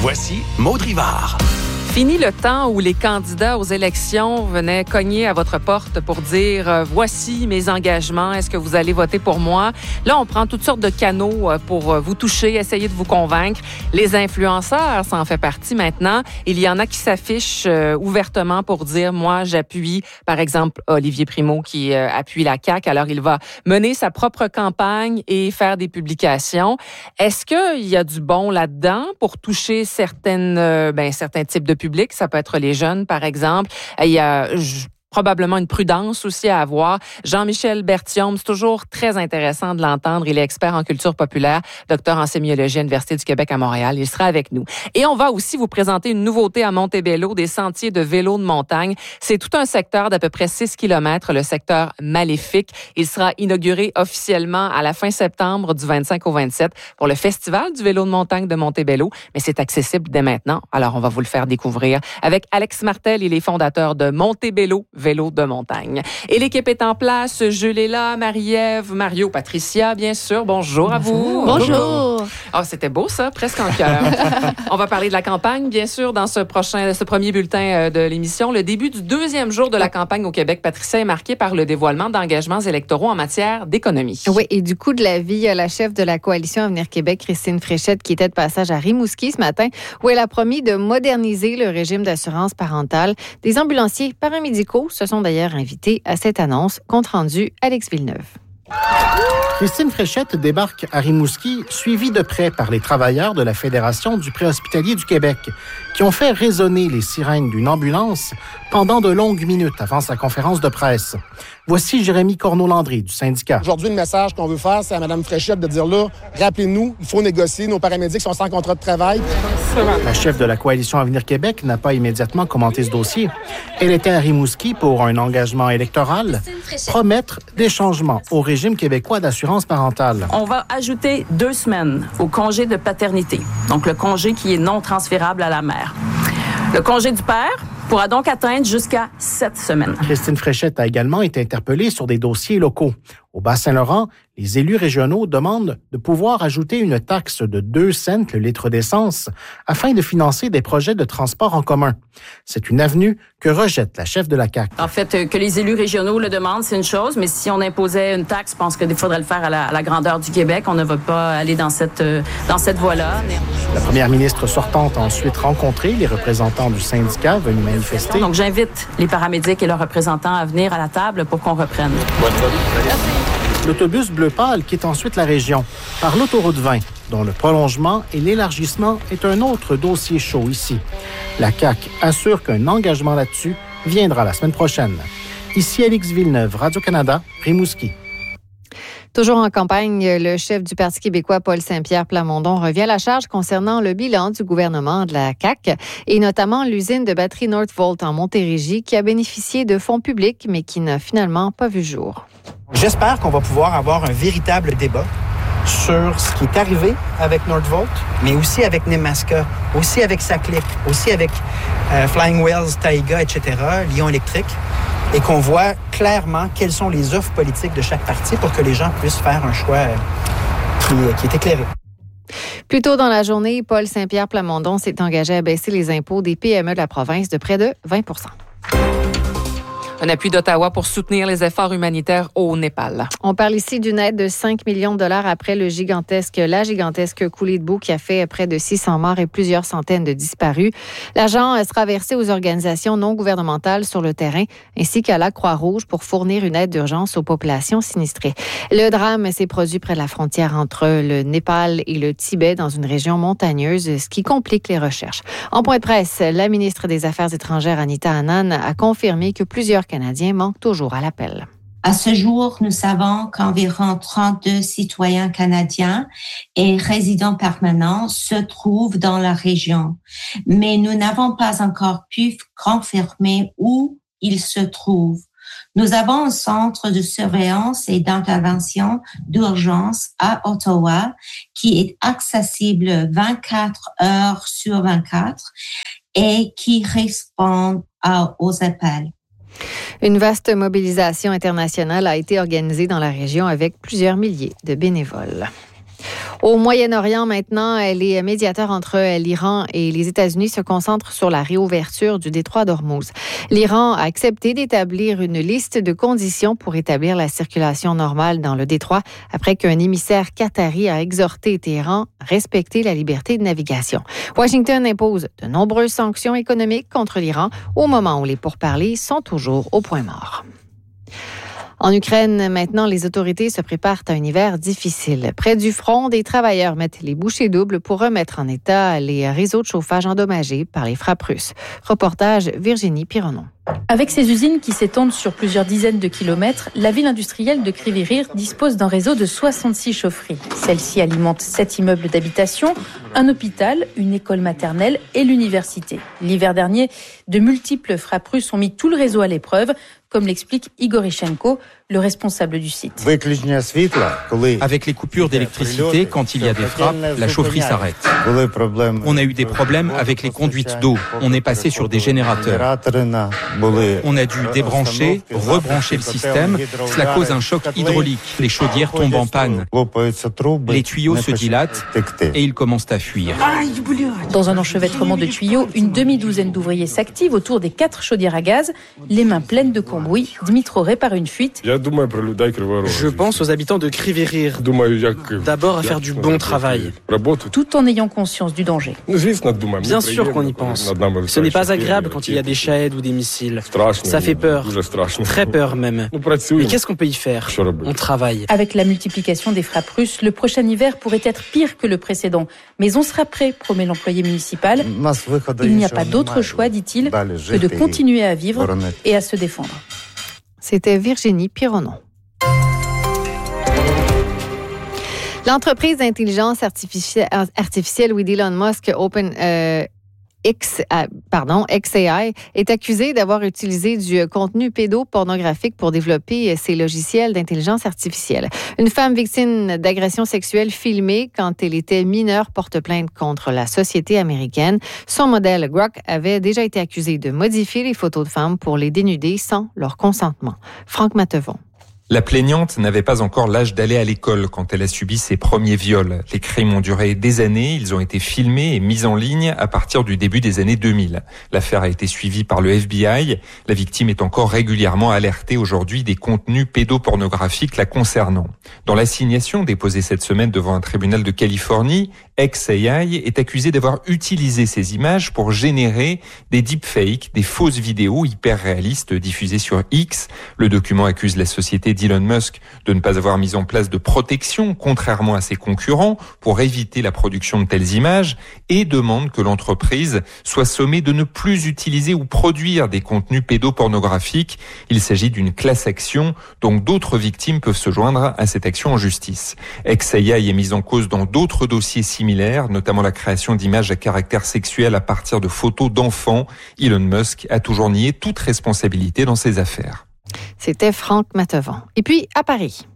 Voici Maud Rivard. Fini le temps où les candidats aux élections venaient cogner à votre porte pour dire « Voici mes engagements, est-ce que vous allez voter pour moi? » Là, on prend toutes sortes de canaux pour vous toucher, essayer de vous convaincre. Les influenceurs, ça en fait partie maintenant. Il y en a qui s'affichent ouvertement pour dire « Moi, j'appuie, par exemple, Olivier Primo qui appuie la CAQ. » Alors, il va mener sa propre campagne et faire des publications. Est-ce qu'il y a du bon là-dedans pour toucher certains types de public? Ça peut être les jeunes, par exemple. Il y a probablement une prudence aussi à avoir. Jean-Michel Berthiaume, c'est toujours très intéressant de l'entendre. Il est expert en culture populaire, docteur en sémiologie à l'Université du Québec à Montréal. Il sera avec nous. Et on va aussi vous présenter une nouveauté à Montebello, des sentiers de vélo de montagne. C'est tout un secteur d'à peu près 6 km, le secteur Maléfique. Il sera inauguré officiellement à la fin septembre du 25 au 27 pour le Festival du vélo de montagne de Montebello. Mais c'est accessible dès maintenant. Alors, on va vous le faire découvrir avec Alex Martel. Il est fondateur de Montebello vélo de montagne. Et l'équipe est en place. Jules est là, Marie-Ève, Mario, Patricia, bien sûr. Bonjour à vous. Bonjour. Ah, c'était beau ça, presque en cœur. On va parler de la campagne, bien sûr, dans ce premier bulletin de l'émission. Le début du deuxième jour de la campagne au Québec, Patricia, est marqué par le dévoilement d'engagements électoraux en matière d'économie. Oui, et du coût de la vie, la chef de la coalition Avenir Québec, Christine Fréchette, qui était de passage à Rimouski ce matin, où elle a promis de moderniser le régime d'assurance parentale. Des ambulanciers paramédicaux se sont d'ailleurs invités à cette annonce. Compte rendu, Alex Villeneuve. Christine Fréchette débarque à Rimouski, suivie de près par les travailleurs de la Fédération du préhospitalier du Québec, qui ont fait résonner les sirènes d'une ambulance pendant de longues minutes avant sa conférence de presse. Voici Jérémy Corneau-Landry du syndicat. Aujourd'hui, le message qu'on veut faire, c'est à Mme Fréchette de dire là, rappelez-nous, il faut négocier, nos paramédics sont sans contrat de travail. La chef de la coalition Avenir Québec n'a pas immédiatement commenté ce dossier. Elle était à Rimouski pour un engagement électoral, promettre des changements au régime québécois d'assurance parentale. On va ajouter 2 semaines au congé de paternité, donc le congé qui est non transférable à la mère. Le congé du père pourra donc atteindre jusqu'à 7 semaines. Christine Fréchette a également été interpellée sur des dossiers locaux. Au Bas-Saint-Laurent, les élus régionaux demandent de pouvoir ajouter une taxe de 2 cents le litre d'essence afin de financer des projets de transport en commun. C'est une avenue que rejette la chef de la CAQ. En fait, que les élus régionaux le demandent, c'est une chose, mais si on imposait une taxe, je pense qu'il faudrait le faire à la grandeur du Québec. On ne va pas aller dans cette voie-là. La première ministre sortante a ensuite rencontré les représentants du syndicat venus manifester. Donc, j'invite les paramédics et leurs représentants à venir à la table pour qu'on reprenne. L'autobus bleu pâle quitte ensuite la région par l'autoroute 20, dont le prolongement et l'élargissement est un autre dossier chaud ici. La CAQ assure qu'un engagement là-dessus viendra la semaine prochaine. Ici Alex Villeneuve, Radio-Canada, Rimouski. Toujours en campagne, le chef du Parti québécois, Paul Saint-Pierre Plamondon, revient à la charge concernant le bilan du gouvernement de la CAQ et notamment l'usine de batterie Northvolt en Montérégie qui a bénéficié de fonds publics mais qui n'a finalement pas vu jour. J'espère qu'on va pouvoir avoir un véritable débat sur ce qui est arrivé avec Northvolt, mais aussi avec Nemaska, aussi avec Saclip, aussi avec Flying Whales, Taiga, etc., Lion électrique, et qu'on voit clairement quelles sont les offres politiques de chaque parti pour que les gens puissent faire un choix qui est éclairé. Plus tôt dans la journée, Paul Saint-Pierre Plamondon s'est engagé à baisser les impôts des PME de la province de près de 20 %. Un appui d'Ottawa pour soutenir les efforts humanitaires au Népal. On parle ici d'une aide de 5 millions de dollars après la gigantesque coulée de boue qui a fait près de 600 morts et plusieurs centaines de disparus. L'argent sera versé aux organisations non gouvernementales sur le terrain ainsi qu'à la Croix-Rouge pour fournir une aide d'urgence aux populations sinistrées. Le drame s'est produit près de la frontière entre le Népal et le Tibet dans une région montagneuse, ce qui complique les recherches. En point de presse, la ministre des Affaires étrangères, Anita Anand, a confirmé que plusieurs Canadiens manquent toujours à l'appel. À ce jour, nous savons qu'environ 32 citoyens canadiens et résidents permanents se trouvent dans la région, mais nous n'avons pas encore pu confirmer où ils se trouvent. Nous avons un centre de surveillance et d'intervention d'urgence à Ottawa qui est accessible 24 heures sur 24 et qui répond aux appels. Une vaste mobilisation internationale a été organisée dans la région avec plusieurs milliers de bénévoles. Au Moyen-Orient maintenant, les médiateurs entre l'Iran et les États-Unis se concentrent sur la réouverture du détroit d'Ormuz. L'Iran a accepté d'établir une liste de conditions pour établir la circulation normale dans le détroit après qu'un émissaire qatari a exhorté Téhéran à respecter la liberté de navigation. Washington impose de nombreuses sanctions économiques contre l'Iran au moment où les pourparlers sont toujours au point mort. En Ukraine, maintenant, les autorités se préparent à un hiver difficile. Près du front, des travailleurs mettent les bouchées doubles pour remettre en état les réseaux de chauffage endommagés par les frappes russes. Reportage Virginie Pironon. Avec ses usines qui s'étendent sur plusieurs dizaines de kilomètres, la ville industrielle de Kryvyi Rih dispose d'un réseau de 66 chaufferies. Celle-ci alimente 7 immeubles d'habitation, un hôpital, une école maternelle et l'université. L'hiver dernier, de multiples frappes russes ont mis tout le réseau à l'épreuve, comme l'explique Igor Ishenko, le responsable du site. Avec les coupures d'électricité, quand il y a des frappes, la chaufferie s'arrête. On a eu des problèmes avec les conduites d'eau. On est passé sur des générateurs. On a dû débrancher, rebrancher le système. Cela cause un choc hydraulique. Les chaudières tombent en panne. Les tuyaux se dilatent et ils commencent à fuir. Dans un enchevêtrement de tuyaux, une demi-douzaine d'ouvriers s'activent autour des 4 chaudières à gaz. Les mains pleines de cambouis, Dmitro répare une fuite. Je pense aux habitants de Kryvyi Rih. D'abord à faire du bon travail. Tout en ayant conscience du danger. Bien sûr qu'on y pense. Ce n'est pas agréable quand il y a des Shahed ou des missiles. Ça fait peur. Très peur même. Mais qu'est-ce qu'on peut y faire ? On travaille. Avec la multiplication des frappes russes, le prochain hiver pourrait être pire que le précédent. Mais on sera prêt, promet l'employé municipal. Il n'y a pas d'autre choix, dit-il, que de continuer à vivre et à se défendre. C'était Virginie Pironon. L'entreprise d'intelligence artificielle d'Elon Musk, XAI, est accusée d'avoir utilisé du contenu pédopornographique pour développer ses logiciels d'intelligence artificielle. Une femme victime d'agression sexuelle filmée quand elle était mineure porte plainte contre la société américaine. Son modèle Grok avait déjà été accusé de modifier les photos de femmes pour les dénuder sans leur consentement. Franck Mattevon. La plaignante n'avait pas encore l'âge d'aller à l'école quand elle a subi ses premiers viols. Les crimes ont duré des années, ils ont été filmés et mis en ligne à partir du début des années 2000. L'affaire a été suivie par le FBI. La victime est encore régulièrement alertée aujourd'hui des contenus pédopornographiques la concernant. Dans l'assignation déposée cette semaine devant un tribunal de Californie, XAI est accusé d'avoir utilisé ces images pour générer des deepfakes, des fausses vidéos hyper réalistes diffusées sur X. Le document accuse la société d'Elon Musk de ne pas avoir mis en place de protection, contrairement à ses concurrents, pour éviter la production de telles images, et demande que l'entreprise soit sommée de ne plus utiliser ou produire des contenus pédopornographiques. Il s'agit d'une class action, donc d'autres victimes peuvent se joindre à cette action en justice. XAI est mise en cause dans d'autres dossiers similaires, notamment la création d'images à caractère sexuel à partir de photos d'enfants. Elon Musk a toujours nié toute responsabilité dans ces affaires. C'était Franck Mattevon. Et puis, à Paris.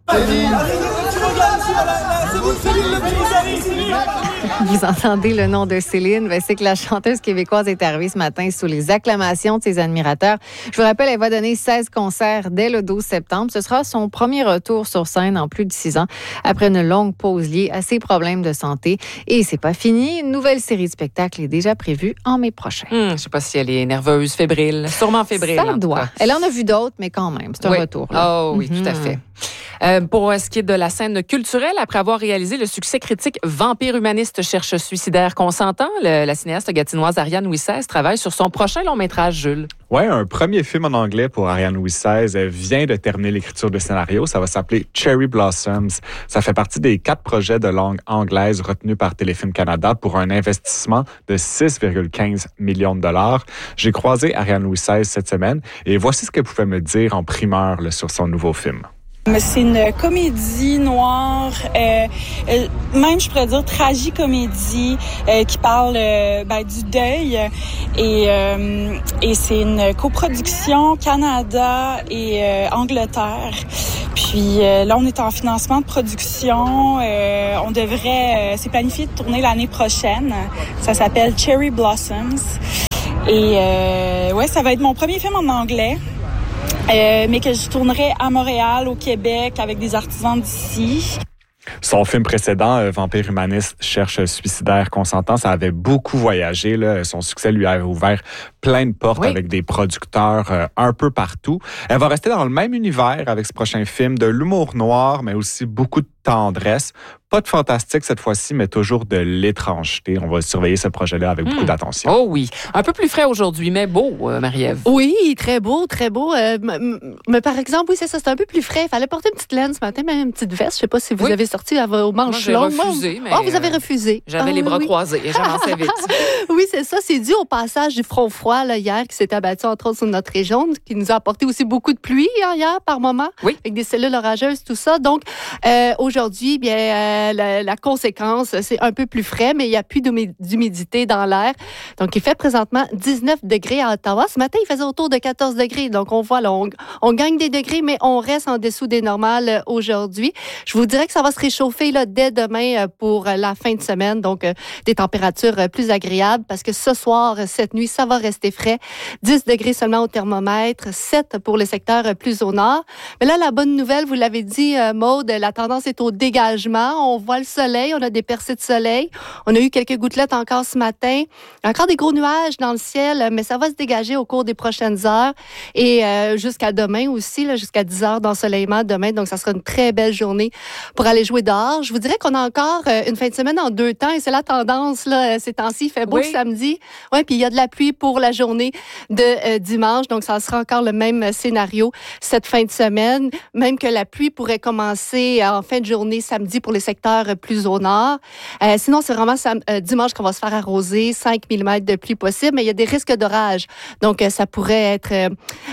Vous entendez le nom de Céline. C'est que la chanteuse québécoise est arrivée ce matin sous les acclamations de ses admirateurs. Je vous rappelle, elle va donner 16 concerts dès le 12 septembre. Ce sera son premier retour sur scène en plus de 6 ans, après une longue pause liée à ses problèmes de santé. Et c'est pas fini. Une nouvelle série de spectacles est déjà prévue en mai prochain. Je sais pas si elle est nerveuse, fébrile. Sûrement fébrile. Ça doit. Elle en a vu d'autres, mais quand même, c'est un retour. Là. Oh oui, tout à fait. Pour ce qui est de la scène culturelle, après avoir réalisé le succès critique Vampire humaniste cherche suicidaire consentant, la cinéaste gatinoise Ariane Louis XVI travaille sur son prochain long-métrage, Jules. Oui, un premier film en anglais pour Ariane Louis XVI. Elle vient de terminer l'écriture de scénario. Ça va s'appeler Cherry Blossoms. Ça fait partie des 4 projets de langue anglaise retenus par Téléfilm Canada pour un investissement de 6,15 millions de dollars. J'ai croisé Ariane Louis XVI cette semaine et voici ce qu'elle pouvait me dire en primeur sur son nouveau film. C'est une comédie noire, même je pourrais dire tragicomédie, qui parle du deuil et c'est une coproduction Canada et Angleterre. Puis là, on est en financement de production. On devrait, c'est planifié de tourner l'année prochaine. Ça s'appelle Cherry Blossoms et ça va être mon premier film en anglais. Mais que je tournerai à Montréal, au Québec, avec des artisans d'ici. Son film précédent, Vampire humaniste cherche suicidaire consentant, ça avait beaucoup voyagé. Là. Son succès lui a ouvert plein de portes avec des producteurs un peu partout. Elle va rester dans le même univers avec ce prochain film, de l'humour noir, mais aussi beaucoup de tendresse. Pas de fantastique cette fois-ci, mais toujours de l'étrangeté. On va surveiller ce projet-là avec beaucoup d'attention. Oh oui. Un peu plus frais aujourd'hui, mais beau, Marie-Ève. Oui, très beau, très beau. Mais par exemple, oui, c'est ça, c'est un peu plus frais. Il fallait porter une petite laine ce matin, même une petite veste. Je ne sais pas si vous avez sorti aux manches longues. Moi, j'ai refusé. Mais vous avez refusé. J'avais les bras croisés et j'avançais vite. Oui, c'est ça. C'est dû au passage du front froid là, hier qui s'est abattu entre autres sur notre région, qui nous a apporté aussi beaucoup de pluie hier par moment, avec des cellules orageuses, tout ça. Donc, aujourd'hui, bien, la conséquence, c'est un peu plus frais, mais il n'y a plus d'humidité dans l'air. Donc, il fait présentement 19 degrés à Ottawa. Ce matin, il faisait autour de 14 degrés. Donc, on voit, là, on gagne des degrés, mais on reste en dessous des normales aujourd'hui. Je vous dirais que ça va se réchauffer là, dès demain pour la fin de semaine. Donc, des températures plus agréables parce que ce soir, cette nuit, ça va rester frais. 10 degrés seulement au thermomètre, 7 pour le secteur plus au nord. Mais là, la bonne nouvelle, vous l'avez dit, Maude, la tendance est au dégagement. On voit le soleil, on a des percées de soleil. On a eu quelques gouttelettes encore ce matin. Encore des gros nuages dans le ciel, mais ça va se dégager au cours des prochaines heures et jusqu'à demain aussi, là, jusqu'à 10 heures d'ensoleillement demain. Donc, ça sera une très belle journée pour aller jouer dehors. Je vous dirais qu'on a encore une fin de semaine en 2 temps et c'est la tendance là, ces temps-ci. Il fait beau samedi. Oui, puis il y a de la pluie pour la journée de dimanche. Donc, ça sera encore le même scénario cette fin de semaine. Même que la pluie pourrait commencer en fin de journée samedi pour les secteurs plus au nord. Sinon, c'est vraiment dimanche qu'on va se faire arroser. 5 mm de pluie possible, mais il y a des risques d'orage. Donc, ça pourrait être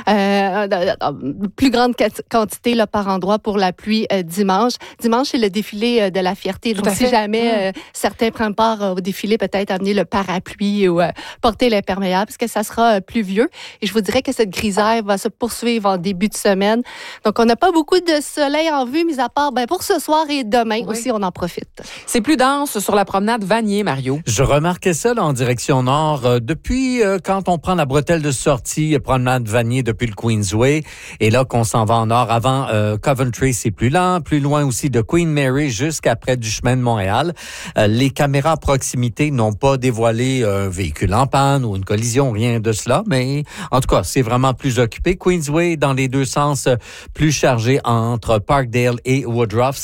plus grande quantité là, par endroit pour la pluie dimanche. Dimanche, c'est le défilé de la fierté. Donc, si jamais certains prennent part au défilé, peut-être amener le parapluie ou porter l'imperméable, parce que ça sera pluvieux. Et je vous dirais que cette grisaille va se poursuivre en début de semaine. Donc, on n'a pas beaucoup de soleil en vue, mis à part pour ce soir et demain aussi, on en profite. C'est plus dense sur la promenade Vanier, Mario. Je remarquais ça là, en direction nord. Depuis quand on prend la bretelle de sortie, promenade Vanier depuis le Queensway, et là qu'on s'en va en nord, avant Coventry, c'est plus lent. Plus loin aussi de Queen Mary jusqu'à près du chemin de Montréal. Les caméras à proximité n'ont pas dévoilé un véhicule en panne ou une collision, rien de cela, mais en tout cas, c'est vraiment plus occupé. Queensway, dans les deux sens, plus chargé entre Parkdale et Woodruff,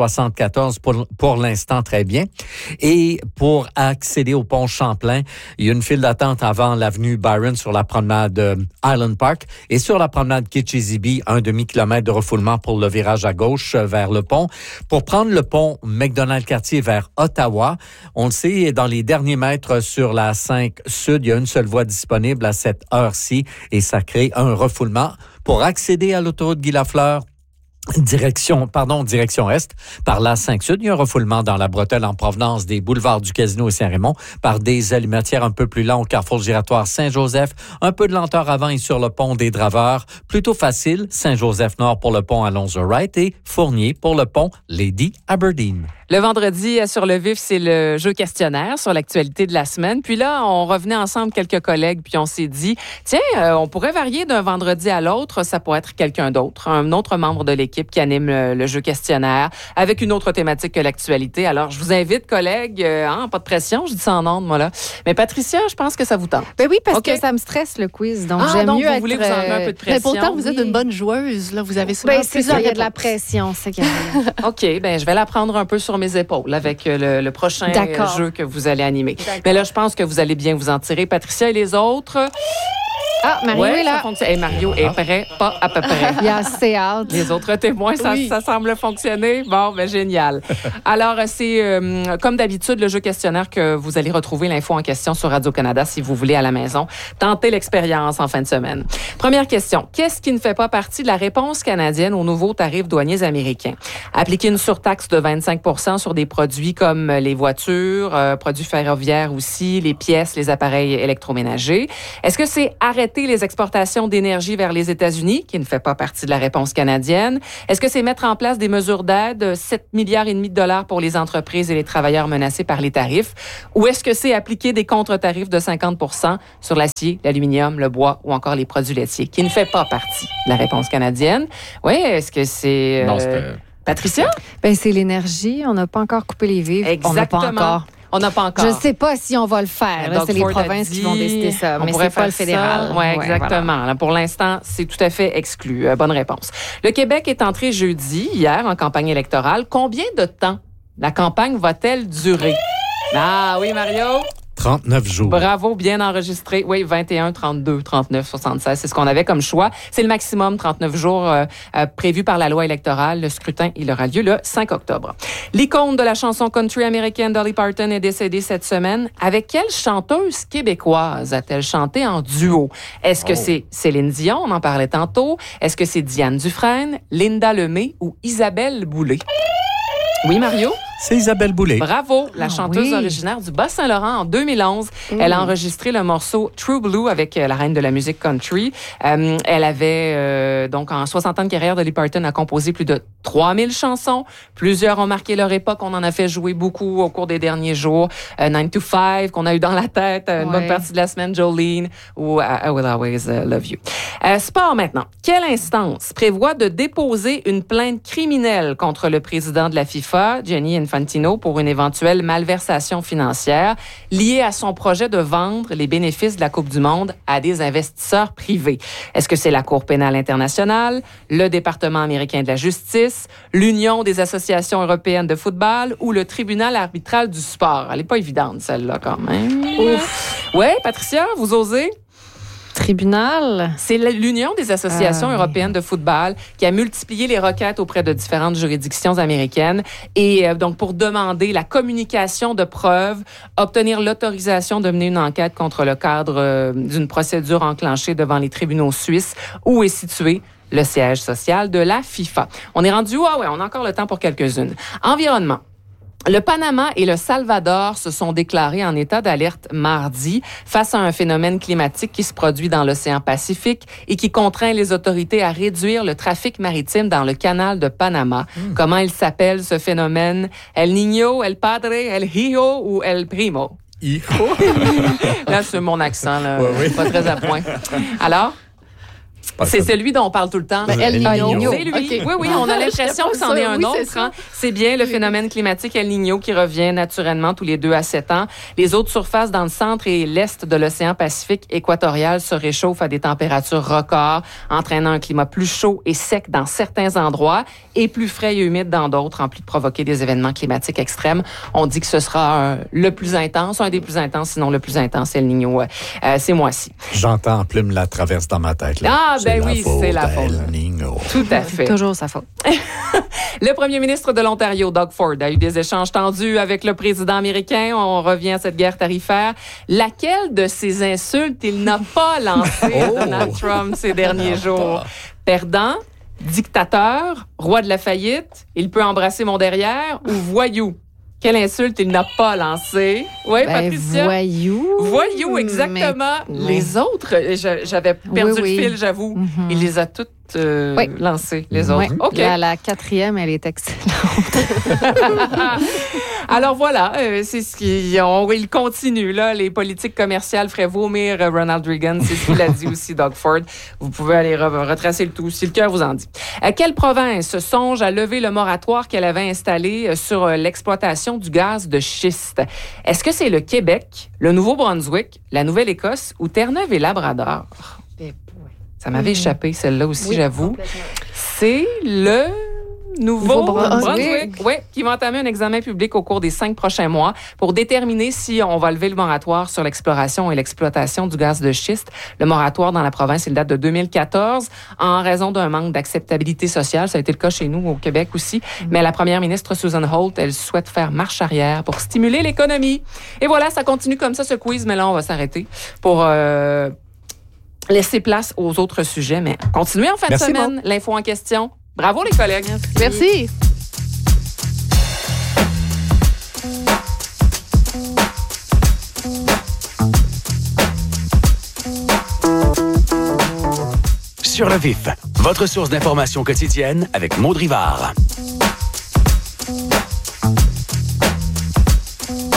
174 pour l'instant, très bien. Et pour accéder au pont Champlain, il y a une file d'attente avant l'avenue Byron sur la promenade Island Park et sur la promenade Kitchissippi, un demi-kilomètre de refoulement pour le virage à gauche vers le pont. Pour prendre le pont McDonald-Cartier vers Ottawa, on le sait, dans les derniers mètres sur la 5 Sud, il y a une seule voie disponible à cette heure-ci et ça crée un refoulement. Pour accéder à l'autoroute Guy-Lafleur, direction Est, par la 5 Sud. Il y a un refoulement dans la bretelle en provenance des boulevards du Casino et Saint-Raymond par des allumetières un peu plus lents au carrefour giratoire Saint-Joseph. Un peu de lenteur avant et sur le pont des Draveurs. Plutôt facile, Saint-Joseph-Nord pour le pont Alonzo-Wright et Fournier pour le pont Lady-Aberdeen. Le vendredi, sur le vif, c'est le jeu questionnaire sur l'actualité de la semaine. Puis là, on revenait ensemble quelques collègues, puis on s'est dit, tiens, on pourrait varier d'un vendredi à l'autre. Ça pourrait être quelqu'un d'autre, un autre membre de l'équipe qui anime le jeu questionnaire avec une autre thématique que l'actualité. Alors, je vous invite, collègues, pas de pression, je dis ça en ondes, moi, là. Mais Patricia, je pense que ça vous tente. Ben oui, parce que ça me stresse, le quiz. Donc, j'aime mieux vous voulez vous enlever un peu de pression. Mais pourtant, vous êtes une bonne joueuse, là. Vous avez souvent c'est ça, il y a de la pression, c'est qu'il y a. OK, je vais la prendre un peu sur mes épaules avec le prochain jeu que vous allez animer. Mais là, je pense que vous allez bien vous en tirer. Patricia et les autres... Ah, Mario est là. Et Mario est prêt, pas à peu près. Il a assez hâte. Les autres témoins, ça semble fonctionner. Bon, génial. Alors, c'est comme d'habitude le jeu questionnaire que vous allez retrouver l'info en question sur Radio-Canada si vous voulez à la maison. Tentez l'expérience en fin de semaine. Première question. Qu'est-ce qui ne fait pas partie de la réponse canadienne aux nouveaux tarifs douaniers américains? Appliquer une surtaxe de 25 % sur des produits comme les voitures, produits ferroviaires aussi, les pièces, les appareils électroménagers. Est-ce que c'est arrêter les exportations d'énergie vers les États-Unis, qui ne fait pas partie de la réponse canadienne? Est-ce que c'est mettre en place des mesures d'aide, 7,5 milliards de dollars pour les entreprises et les travailleurs menacés par les tarifs? Ou est-ce que c'est appliquer des contre-tarifs de 50 % sur l'acier, l'aluminium, le bois ou encore les produits laitiers, qui ne fait pas partie de la réponse canadienne? Oui, est-ce que c'est... Non, c'était... Patricia? Ben, c'est l'énergie. On n'a pas encore coupé les vivres. Exactement. On n'a pas encore. Je ne sais pas si on va le faire. Là, c'est les provinces qui vont décider ça, mais c'est pas le fédéral. Oui, exactement. Voilà. Pour l'instant, c'est tout à fait exclu. Bonne réponse. Le Québec est entré jeudi, hier, en campagne électorale. Combien de temps la campagne va-t-elle durer? Ah oui, Mario? 39 jours. Bravo, bien enregistré. Oui, 21, 32, 39, 76, c'est ce qu'on avait comme choix. C'est le maximum, 39 jours prévu par la loi électorale. Le scrutin, il aura lieu le 5 octobre. L'icône de la chanson country américaine Dolly Parton est décédée cette semaine. Avec quelle chanteuse québécoise a-t-elle chanté en duo? Est-ce que c'est Céline Dion, on en parlait tantôt? Est-ce que c'est Diane Dufresne, Linda Lemay ou Isabelle Boulay? Oui, Mario? C'est Isabelle Boulay. Bravo, la chanteuse originaire du Bas-Saint-Laurent en 2011. Elle a enregistré le morceau True Blue avec la reine de la musique country. Elle avait, donc, en 60 ans de carrière, Dolly Parton a composé plus de 3000 chansons. Plusieurs ont marqué leur époque. On en a fait jouer beaucoup au cours des derniers jours. 9 to 5, qu'on a eu dans la tête une bonne partie de la semaine, Jolene, ou I Will Always Love You. Sport maintenant. Quelle instance prévoit de déposer une plainte criminelle contre le président de la FIFA, Gianni Infantino, pour une éventuelle malversation financière liée à son projet de vendre les bénéfices de la Coupe du Monde à des investisseurs privés? Est-ce que c'est la Cour pénale internationale, le département américain de la justice, l'Union des associations européennes de football ou le tribunal arbitral du sport? Elle n'est pas évidente, celle-là, quand même. Ouf. Ouais, Patricia, vous osez? Tribunal? C'est l'Union des associations européennes de football qui a multiplié les requêtes auprès de différentes juridictions américaines et donc pour demander la communication de preuves, obtenir l'autorisation de mener une enquête contre le cadre d'une procédure enclenchée devant les tribunaux suisses où est situé le siège social de la FIFA. On est rendu où? Ah ouais, on a encore le temps pour quelques-unes. Environnement. Le Panama et le Salvador se sont déclarés en état d'alerte mardi face à un phénomène climatique qui se produit dans l'océan Pacifique et qui contraint les autorités à réduire le trafic maritime dans le canal de Panama. Comment il s'appelle ce phénomène? El Niño, El Padre, El Hijo ou El Primo? Hijo. Là, c'est mon accent, là. Pas très à point. Alors? C'est celui dont on parle tout le temps. El Niño. C'est lui. Okay. Oui, on a l'impression que c'en est un autre. Hein. C'est bien le phénomène climatique El Niño qui revient naturellement tous les 2 à 7 ans. Les eaux de surface dans le centre et l'est de l'océan Pacifique équatorial se réchauffent à des températures records, entraînant un climat plus chaud et sec dans certains endroits et plus frais et humide dans d'autres, en plus de provoquer des événements climatiques extrêmes. On dit que ce sera le plus intense, un des plus intenses, sinon le plus intense, El Niño, ces mois-ci. J'entends en plume la traverse dans ma tête. Là. Ah, ben oui, c'est la faute. Tout à fait. Toujours sa faute. Le premier ministre de l'Ontario, Doug Ford, a eu des échanges tendus avec le président américain. On revient à cette guerre tarifaire. Laquelle de ces insultes il n'a pas lancé à Donald Trump ces derniers jours? Perdant, dictateur, roi de la faillite, il peut embrasser mon derrière ou voyou? Quelle insulte il n'a pas lancée? Oui, Patricia? Voyou, exactement. Les autres, j'avais perdu le fil, j'avoue. Il les a toutes lancées, les autres. Oui. OK. La 4e, elle est excellente. Alors voilà, c'est ce il continue, là. Les politiques commerciales feraient vomir Ronald Reagan. C'est ce qu'il a dit aussi, Doug Ford. Vous pouvez aller retracer le tout, si le cœur vous en dit. Quelle province songe à lever le moratoire qu'elle avait installé sur l'exploitation du gaz de schiste? Est-ce que c'est le Québec, le Nouveau-Brunswick, la Nouvelle-Écosse ou Terre-Neuve et Labrador? Ça m'avait échappé, celle-là aussi, j'avoue. C'est le Nouveau-Brunswick, qui va entamer un examen public au cours des 5 prochains mois pour déterminer si on va lever le moratoire sur l'exploration et l'exploitation du gaz de schiste. Le moratoire dans la province, il date de 2014 en raison d'un manque d'acceptabilité sociale. Ça a été le cas chez nous au Québec aussi. Mais la première ministre Susan Holt, elle souhaite faire marche arrière pour stimuler l'économie. Et voilà, ça continue comme ça, ce quiz. Mais là, on va s'arrêter pour laisser place aux autres sujets. Mais continuez en fin de semaine. L'info en question. Bravo les collègues. Merci. Sur le vif, votre source d'information quotidienne avec Maud Rivard.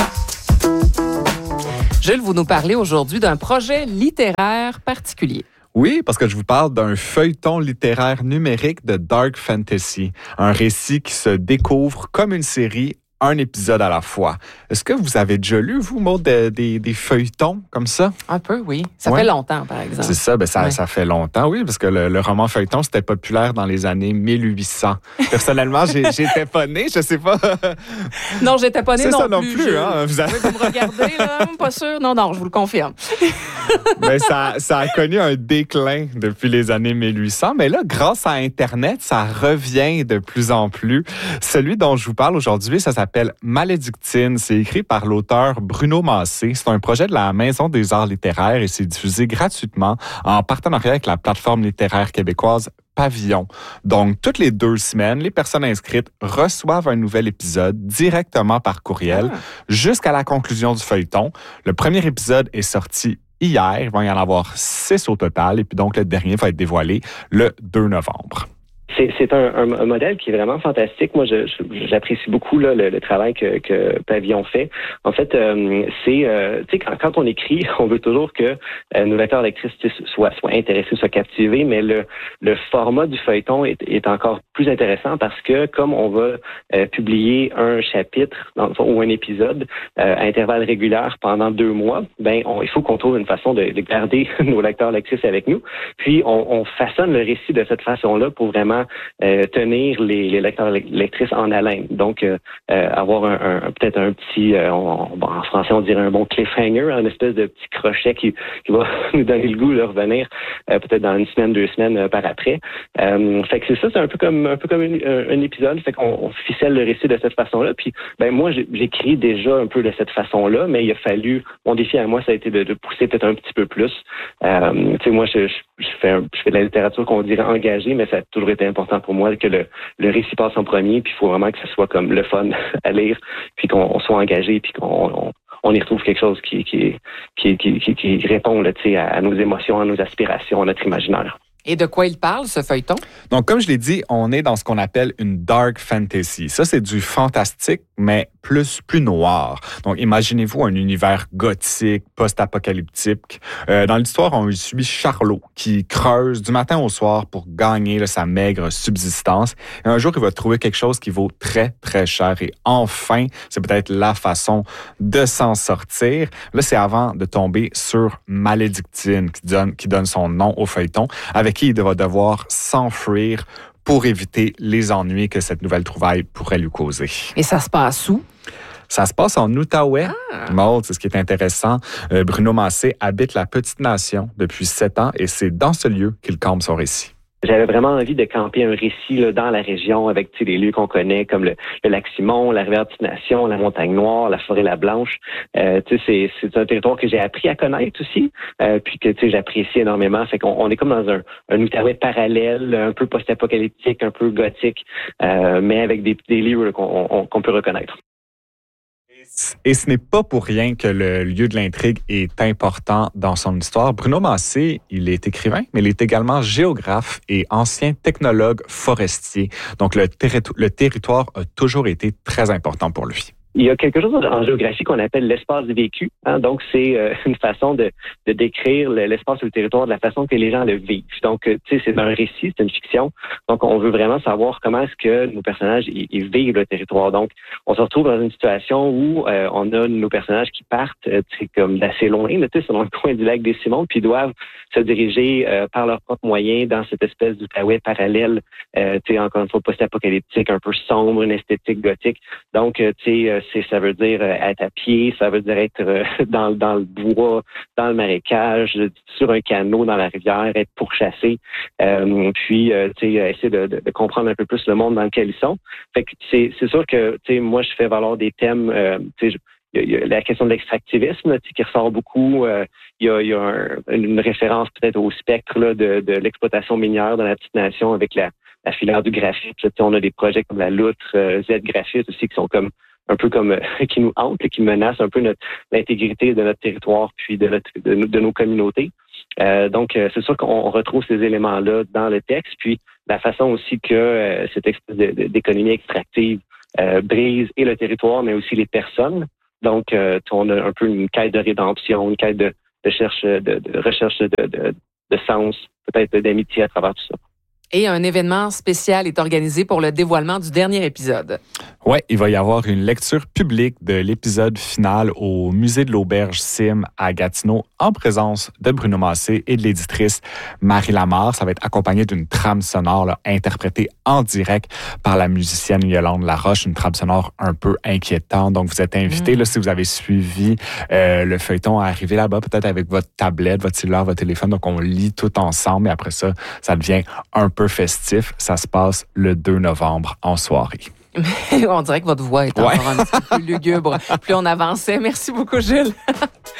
Jules, vous nous parlez aujourd'hui d'un projet littéraire particulier. Oui, parce que je vous parle d'un feuilleton littéraire numérique de dark fantasy, un récit qui se découvre comme une série, un épisode à la fois. Est-ce que vous avez déjà lu, vous, Maud, des feuilletons comme ça? Un peu, oui. Ça fait longtemps, par exemple. C'est ça, ça fait longtemps, oui, parce que le roman feuilleton, c'était populaire dans les années 1800. Personnellement, j'étais pas née, je sais pas. Non, j'étais pas née non plus. C'est ça non plus, hein? Vous me regardez, là? Pas sûr? Non, je vous le confirme. Mais ça a connu un déclin depuis les années 1800, mais là, grâce à Internet, ça revient de plus en plus. Celui dont je vous parle aujourd'hui, ça s'appelle Malédictine. C'est écrit par l'auteur Bruno Massé. C'est un projet de la Maison des arts littéraires et c'est diffusé gratuitement en partenariat avec la plateforme littéraire québécoise Pavillon. Donc, toutes les 2 semaines, les personnes inscrites reçoivent un nouvel épisode directement par courriel jusqu'à la conclusion du feuilleton. Le premier épisode est sorti hier. Il va y en avoir 6 au total. Et puis donc, le dernier va être dévoilé le 2 novembre. C'est un modèle qui est vraiment fantastique. Moi, j'apprécie beaucoup là, le travail que Pavillon fait. En fait, tu sais, quand on écrit, on veut toujours que nos lecteurs lectrices soient intéressés, soient captivés, mais le format du feuilleton est encore plus intéressant parce que comme on va publier un chapitre dans le fond, ou un épisode à intervalles réguliers pendant 2 mois, il faut qu'on trouve une façon de garder nos lecteurs lectrices avec nous. Puis on façonne le récit de cette façon-là pour vraiment tenir les lecteurs lectrices en haleine. Donc, avoir peut-être un petit, en français, on dirait un bon cliffhanger, une espèce de petit crochet qui va nous donner le goût de revenir peut-être dans 1 semaine, 2 semaines par après. Fait que c'est un peu comme un épisode. Fait qu'on ficelle le récit de cette façon-là. Puis, moi, j'écris déjà un peu de cette façon-là, mais il a fallu, mon défi à moi, ça a été de pousser peut-être un petit peu plus. Tu sais, moi, je fais de la littérature qu'on dirait engagée, mais ça a toujours été important pour moi que le récit passe en premier, puis il faut vraiment que ce soit comme le fun à lire, puis qu'on soit engagé, puis qu'on y retrouve quelque chose qui répond là, à nos émotions, à nos aspirations, à notre imaginaire. Et de quoi il parle, ce feuilleton? Donc, comme je l'ai dit, on est dans ce qu'on appelle une dark fantasy. Ça, c'est du fantastique, mais plus noir. Donc, imaginez-vous un univers gothique, post-apocalyptique. Dans l'histoire, on suit Charlot, qui creuse du matin au soir pour gagner sa maigre subsistance. Et un jour, il va trouver quelque chose qui vaut très, très cher. Et enfin, c'est peut-être la façon de s'en sortir. Là, c'est avant de tomber sur Malédictine, qui donne son nom au feuilleton, avec qui il va devoir s'enfuir pour éviter les ennuis que cette nouvelle trouvaille pourrait lui causer. Et ça se passe où? Ça se passe en Outaouais. Maud, c'est ce qui est intéressant. Bruno Massé habite la petite nation depuis 7 ans et c'est dans ce lieu qu'il campe son récit. J'avais vraiment envie de camper un récit là, dans la région avec les lieux qu'on connaît comme le lac Simon, la rivière Petite Nation, la Montagne Noire, la Forêt La Blanche. C'est un territoire que j'ai appris à connaître aussi, puis que j'apprécie énormément. Fait qu'on est comme dans un Outaouais parallèle, un peu post-apocalyptique, un peu gothique, mais avec des lieux qu'on peut reconnaître. Et ce n'est pas pour rien que le lieu de l'intrigue est important dans son histoire. Bruno Massé, il est écrivain, mais il est également géographe et ancien technologue forestier. Donc, le territoire a toujours été très important pour lui. Il y a quelque chose en géographie qu'on appelle l'espace vécu. Hein? Donc, c'est une façon de décrire l'espace sur le territoire de la façon que les gens le vivent. Donc, tu sais, c'est un récit, c'est une fiction. Donc, on veut vraiment savoir comment est-ce que nos personnages ils vivent le territoire. Donc, on se retrouve dans une situation où on a nos personnages qui partent comme d'assez loin, tu sais, sur le coin du lac des Simons, puis doivent se diriger par leurs propres moyens dans cette espèce d'Outaouais parallèle, tu sais, encore une fois, post-apocalyptique, un peu sombre, une esthétique gothique. Donc, tu sais, ça veut dire être à pied, ça veut dire être dans le bois, dans le marécage, sur un canot dans la rivière, être pourchassé, puis essayer de comprendre un peu plus le monde dans lequel ils sont. Fait que c'est sûr que moi je fais valoir des thèmes, il y a la question de l'extractivisme qui ressort beaucoup. Il y a une référence peut-être au spectre là, de l'exploitation minière dans la petite nation avec la filière du graphite. On a des projets comme la Loutre, Z Graphite aussi qui sont comme un peu comme qui nous hantent, qui menacent un peu l'intégrité de notre territoire puis de nos communautés. Donc, c'est sûr qu'on retrouve ces éléments-là dans le texte, puis la façon aussi que cette espèce d'économie extractive brise et le territoire, mais aussi les personnes. Donc, on a un peu une quête de rédemption, une quête de recherche de sens, peut-être d'amitié à travers tout ça. Et un événement spécial est organisé pour le dévoilement du dernier épisode. Oui, il va y avoir une lecture publique de l'épisode final au Musée de l'Auberge Sim à Gatineau en présence de Bruno Massé et de l'éditrice Marie Lamarre. Ça va être accompagné d'une trame sonore là, interprétée en direct par la musicienne Yolande Laroche, une trame sonore un peu inquiétante. Donc, vous êtes invités, là, si vous avez suivi le feuilleton, à arriver là-bas peut-être avec votre tablette, votre cellulaire, votre téléphone. Donc, on lit tout ensemble et après ça, ça devient un peu festif. Ça se passe le 2 novembre en soirée. On dirait que votre voix est encore un petit peu plus lugubre plus on avançait. Merci beaucoup, Gilles.